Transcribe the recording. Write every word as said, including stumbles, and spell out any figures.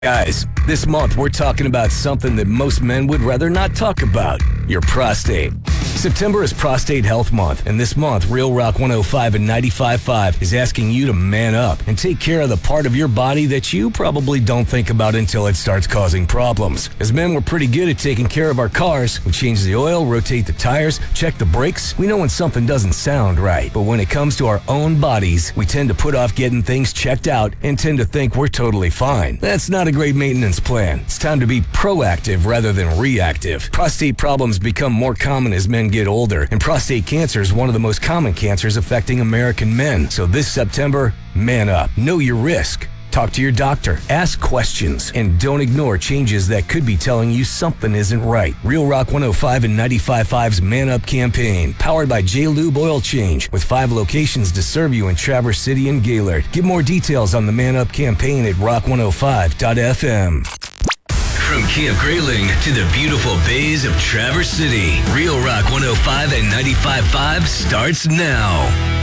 Guys, this month we're talking about something that most men would rather not talk about, your prostate. September is Prostate Health Month, and this month, Real Rock one oh five and ninety-five point five is asking you to man up and take care of the part of your body that you probably don't think about until it starts causing problems. As men, we're pretty good at taking care of our cars. We change the oil, rotate the tires, check the brakes. We know when something doesn't sound right. But when it comes to our own bodies, we tend to put off getting things checked out and tend to think we're totally fine. That's not a great maintenance plan. It's time to be proactive rather than reactive. Prostate problems become more common as men get older, and prostate cancer is one of the most common cancers affecting American men. So this September, man up. Know your risk. Talk to your doctor, ask questions, and don't ignore changes that could be telling you something isn't right. Real Rock one oh five and ninety-five point five's Man Up campaign, powered by J-Lube Oil Change, with five locations to serve you in Traverse City and Gaylord. Get more details on the Man Up campaign at rock one oh five dot f m. From Camp Grayling to the beautiful bays of Traverse City, Real Rock one oh five and ninety-five point five starts now.